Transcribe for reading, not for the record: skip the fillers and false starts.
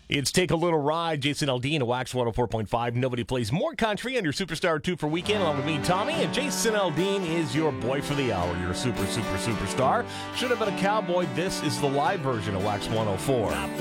It's Take a Little Ride. Jason Aldean at Wax 104.5. Nobody plays more country on your Superstar 2 for Weekend, along with me, Tommy. And Jason Aldean is your boy for the hour, your superstar. Should have been a cowboy. This is the live version of Wax 104.